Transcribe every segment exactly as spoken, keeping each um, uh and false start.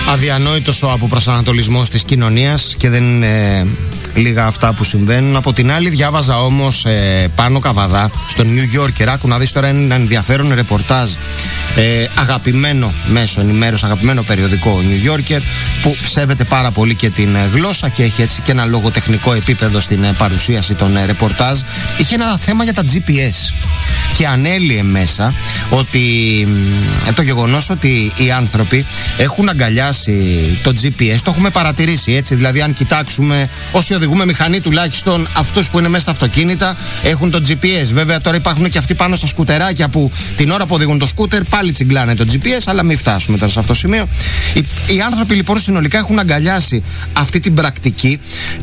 Αδιανόητος ο αποπροσανατολισμός της κοινωνίας και δεν είναι λίγα αυτά που συμβαίνουν. Από την άλλη, διάβαζα όμως ε, πάνω Καβαδά στο New Yorker. Άκου να δεις τώρα ένα ενδιαφέρον ρεπορτάζ. Ε, αγαπημένο μέσο ενημέρωση, αγαπημένο περιοδικό New Yorker, που σέβεται πάρα πολύ και την γλώσσα και έχει έτσι και ένα λογοτεχνικό επίπεδο στην παρουσίαση των ρεπορτάζ. Είχε ένα θέμα για τα τζι πι ες και ανέλυε μέσα ότι το γεγονός ότι οι άνθρωποι έχουν αγκαλιάσει το τζι πι ες, το έχουμε παρατηρήσει έτσι. Δηλαδή, αν κοιτάξουμε, όσοι οδηγούμε μηχανή, τουλάχιστον αυτούς που είναι μέσα στα αυτοκίνητα έχουν το τζι πι ες. Βέβαια, τώρα υπάρχουν και αυτοί πάνω στα σκουτεράκια που την ώρα που οδηγούν το σκούτερ πάλι τσιγκλάνε το τζι πι ες, αλλά μην φτάσουμε τώρα σε αυτό το σημείο. Οι, οι άνθρωποι λοιπόν συνολικά έχουν αγκαλιάσει αυτή την πρακτική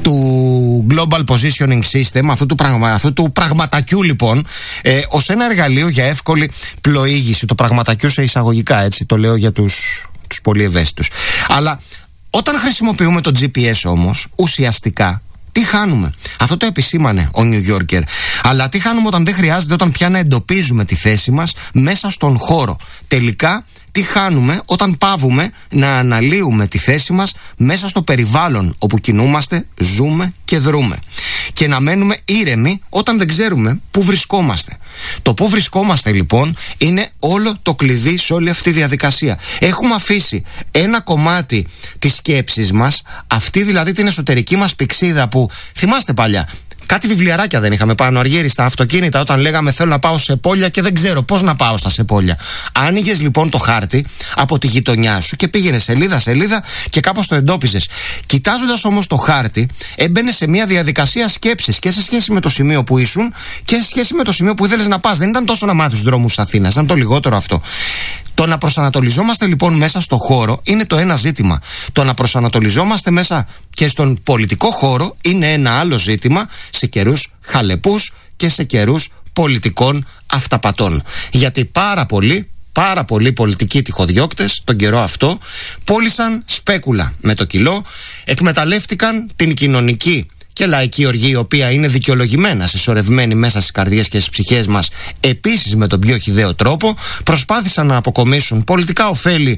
του Global Positioning System, αυτού του, πραγμα, αυτού του πραγματακιού λοιπόν, ε, ως ένα εργαλείο για εύκολη πλοήγηση. Το πραγματακιού σε εισαγωγικά, έτσι το λέω για τους, τους πολύ ευαίσθητους. Αλλά όταν χρησιμοποιούμε το τζι πι ες όμως, ουσιαστικά τι χάνουμε? Αυτό το επισήμανε ο New Yorker. Αλλά τι χάνουμε όταν δεν χρειάζεται, όταν πια να εντοπίζουμε τη θέση μας μέσα στον χώρο? Τελικά, τι χάνουμε όταν πάβουμε να αναλύουμε τη θέση μας μέσα στο περιβάλλον όπου κινούμαστε, ζούμε και δρούμε? Και να μένουμε ήρεμοι όταν δεν ξέρουμε πού βρισκόμαστε. Το πού βρισκόμαστε λοιπόν είναι όλο το κλειδί σε όλη αυτή τη διαδικασία. Έχουμε αφήσει ένα κομμάτι της σκέψης μας, αυτή δηλαδή την εσωτερική μας πυξίδα που θυμάστε παλιά. Κάτι βιβλιαράκια δεν είχαμε πάνω, Αργύρι, στα αυτοκίνητα, όταν λέγαμε θέλω να πάω σε πόλια και δεν ξέρω πώς να πάω στα σεπόλια. Άνοιγες λοιπόν το χάρτη από τη γειτονιά σου και πήγαινες σελίδα-σελίδα και κάπως το εντόπιζες. Κοιτάζοντας όμως το χάρτη, έμπαινες σε μια διαδικασία σκέψης και σε σχέση με το σημείο που ήσουν και σε σχέση με το σημείο που ήθελες να πας. Δεν ήταν τόσο να μάθεις τους δρόμους της Αθήνας, ήταν το λιγότερο αυτό. Το να προσανατολιζόμαστε λοιπόν μέσα στο χώρο είναι το ένα ζήτημα. Το να προσανατολιζόμαστε μέσα και στον πολιτικό χώρο είναι ένα άλλο ζήτημα, σε καιρούς χαλεπούς και σε καιρούς πολιτικών αυταπατών. Γιατί πάρα πολλοί, πάρα πολλοί πολιτικοί τυχοδιώκτες τον καιρό αυτό πώλησαν σπέκουλα με το κιλό, εκμεταλλεύτηκαν την κοινωνική και λαϊκή οργή, η οποία είναι δικαιολογημένα συσσωρευμένη μέσα στις καρδιές και στις ψυχές μας, επίσης με τον πιο χυδαίο τρόπο, προσπάθησαν να αποκομίσουν πολιτικά ωφέλη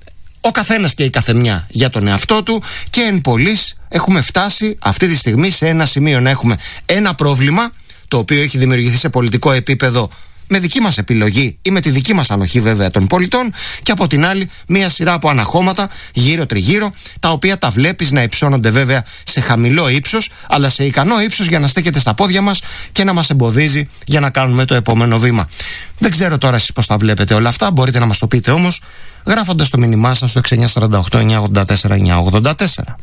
ο καθένας και η καθεμιά για τον εαυτό του και εν πολλοίς έχουμε φτάσει αυτή τη στιγμή σε ένα σημείο να έχουμε ένα πρόβλημα το οποίο έχει δημιουργηθεί σε πολιτικό επίπεδο με δική μας επιλογή ή με τη δική μας ανοχή βέβαια των πολιτών, και από την άλλη μία σειρά από αναχώματα γύρω τριγύρω, τα οποία τα βλέπεις να υψώνονται βέβαια σε χαμηλό ύψος, αλλά σε ικανό ύψος για να στέκεται στα πόδια μας και να μας εμποδίζει για να κάνουμε το επόμενο βήμα. Δεν ξέρω τώρα εσείς πώς τα βλέπετε όλα αυτά, μπορείτε να μας το πείτε όμως γράφοντας το μήνυμά σας στο έξι εννιά τέσσερα οκτώ εννιά οκτώ τέσσερα εννιά ογδόντα τέσσερα.